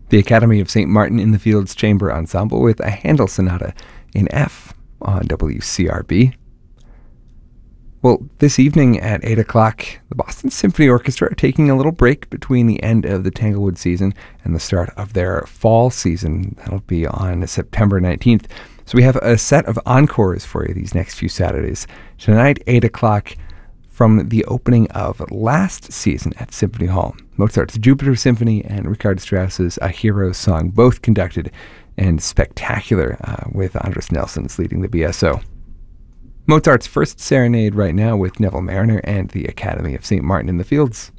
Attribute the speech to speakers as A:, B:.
A: The Academy of St. Martin in the Fields Chamber Ensemble with a Handel Sonata in F on WCRB. Well, this evening at 8 o'clock, the Boston Symphony Orchestra are taking a little break between the end of the Tanglewood season and the start of their fall season. That'll be on September 19th. So we have a set of encores for you these next few Saturdays. Tonight, 8 o'clock, from the opening of last season at Symphony Hall. Mozart's Jupiter Symphony and Richard Strauss's A Hero's Song, both conducted and spectacular, with Andres Nelson's leading the BSO. Mozart's first serenade right now with Neville Marriner and the Academy of St. Martin in the Fields.